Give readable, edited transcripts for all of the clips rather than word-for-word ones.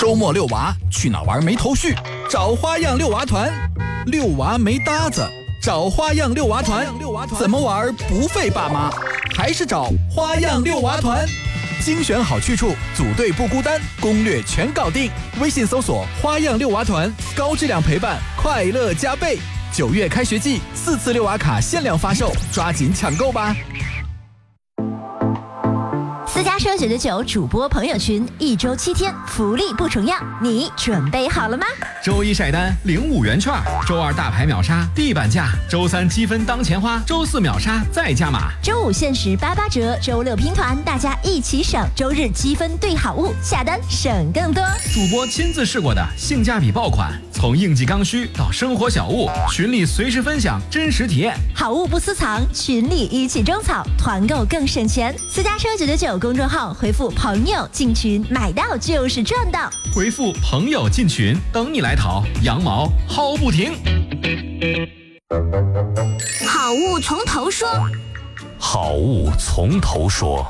周末遛娃，去哪玩没头绪？找花样遛娃团。遛娃没搭子，找花样遛娃团。怎么玩不费爸妈？还是找花样遛娃团。精选好去处，组队不孤单，攻略全搞定。微信搜索花样遛娃团，高质量陪伴，快乐加倍。9月开学季，4次遛娃卡限量发售，抓紧抢购吧！ 私家车999主播朋友群，1周7天，福利不重样，你准备好了吗？ 周一晒单领5元券，周二大牌秒杀地板价，周三积分当钱花，周四秒杀再加码， 周五限时88折，周六拼团，大家一起省，周日积分兑好物，下单省更多。 主播亲自试过的性价比爆款，从应季刚需到生活小物，群里随时分享真实体验， 好物不私藏，群里一起种草，团购更省钱。私家车999公众号回复朋友进群，买到就是赚到。 回复朋友进群，等你来淘，羊毛薅不停。 好物从头说， 好物从头说。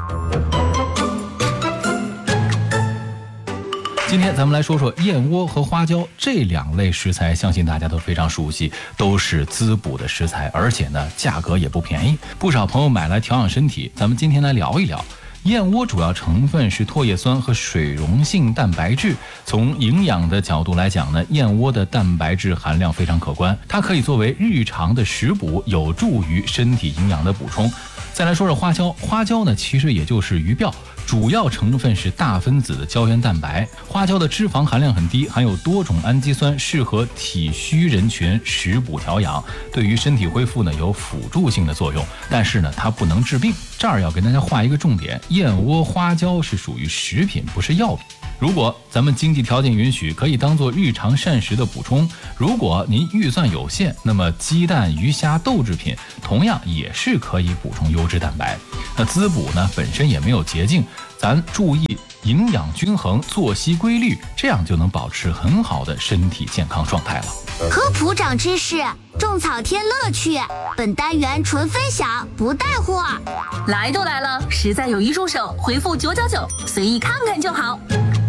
今天咱们来说说燕窝和花椒这2类食材，相信大家都非常熟悉，都是滋补的食材，而且呢价格也不便宜，不少朋友买来调养身体。咱们今天来聊一聊。燕窝主要成分是唾液酸和水溶性蛋白质。从营养的角度来讲呢，燕窝的蛋白质含量非常可观，它可以作为日常的食补，有助于身体营养的补充。再来说说花椒，花椒呢其实也就是鱼鳔，主要成分是大分子的胶原蛋白。花椒的脂肪含量很低，含有多种氨基酸，适合体虚人群食补调养，对于身体恢复呢有辅助性的作用，但是呢它不能治病。这儿要跟大家画一个重点，燕窝、花椒是属于食品，不是药品。如果咱们经济条件允许，可以当做日常膳食的补充。如果您预算有限，那么鸡蛋、鱼虾、豆制品同样也是可以补充优质蛋白。那滋补呢本身也没有捷径，咱注意营养均衡、作息规律，这样就能保持很好的身体健康状态了。 科普长知识，种草添乐趣。本单元纯分享，不带货。 来都来了，实在有一入手，回复999，随意看看就好。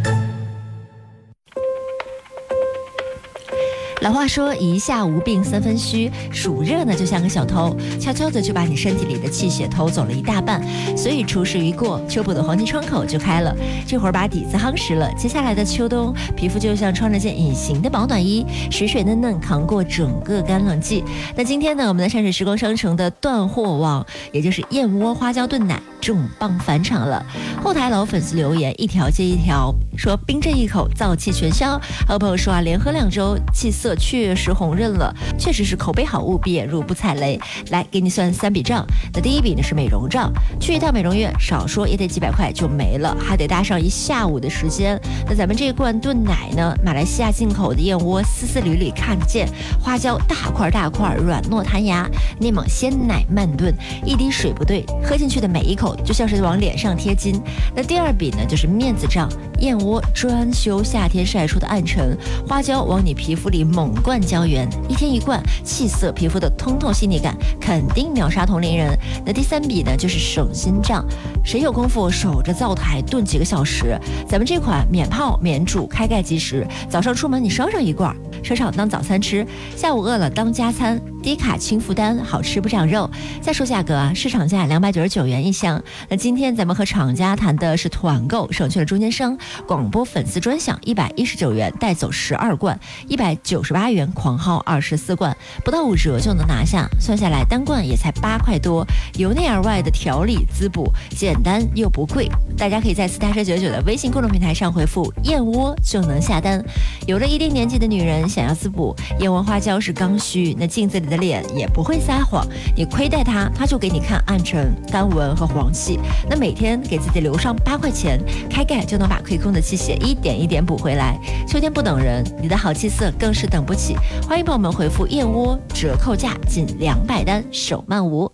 老话说一下无病三分虚，暑热呢就像个小偷，悄悄的就把你身体里的气血偷走了一大半。所以除湿一过，秋补的黄金窗口就开了，这会儿把底子夯实了，接下来的秋冬皮肤就像穿了件隐形的保暖衣，水水嫩嫩扛过整个干冷季。那今天呢，我们的山水时光商城的断货网，也就是燕窝花椒炖奶重磅返场了。后台老粉丝留言一条接一条，说冰镇一口燥气全消。还有朋友说啊，连喝2周气色确实红润了，确实是口碑好物，闭眼入不踩雷。来给你算3笔账，那第一笔呢是美容账，去一趟美容院少说也得几百块就没了，还得搭上1下午的时间。那咱们这罐炖奶呢，马来西亚进口的燕窝丝丝缕缕看得见，花椒大块大块软糯弹牙，内蒙鲜奶慢炖，一滴水不对，喝进去的每一口就像是往脸上贴金。那第2笔呢就是面子账，燕窝专修夏天晒出的暗沉，花椒往你皮肤里猛灌胶原，1天1罐，气色皮肤的通透细腻感肯定秒杀同龄人。那第3笔呢就是省心账，谁有功夫守着灶台炖几个小时？咱们这款免泡免煮开盖即食，早上出门你烧上1罐，车上当早餐吃，下午饿了当加餐，低卡轻负担，好吃不长肉。再说价格啊，市场价299元1箱。那今天咱们和厂家谈的是团购，省去了中间商，广播粉丝专享119元带走12罐，198元狂耗24罐，不到5折就能拿下。算下来单罐也才8块多，由内而外的调理滋补，简单又不贵。大家可以在私家车99的微信公众平台上回复燕窝就能下单。有了一定年纪的女人想要滋补，燕窝花椒是刚需，那镜子里的脸也不会撒谎，你亏待它，它就给你看暗沉、干纹和黄细。那每天给自己留上8块钱，开盖就能把亏空的气血一点一点补回来。秋天不等人，你的好气色更是等不起。欢迎朋友们回复燕窝，折扣价仅200单，手慢无。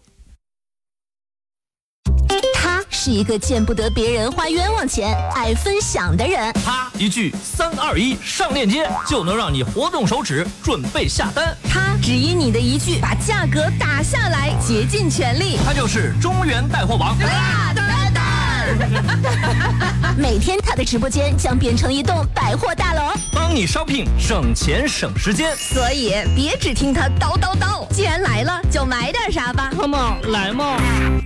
他是一个见不得别人花冤枉钱、爱分享的人。 他一句3、2、1上链接，就能让你活动手指准备下单。 他只因你的一句把价格打下来，竭尽全力。 他就是中原带货王大蛋蛋。 每天他的直播间将变成一栋百货大楼， 帮你 shopping 省钱省时间。 所以别只听他叨叨叨，既然来了就买点啥吧， 好嘛，来嘛。